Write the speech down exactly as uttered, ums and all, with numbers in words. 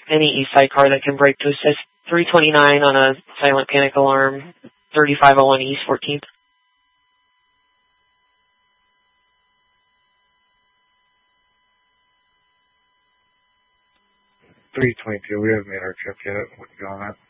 any east side car that can brake to assist. three twenty-nine on a silent panic alarm, thirty-five oh one East fourteenth. three twenty-two, we haven't made our trip yet. What you on that?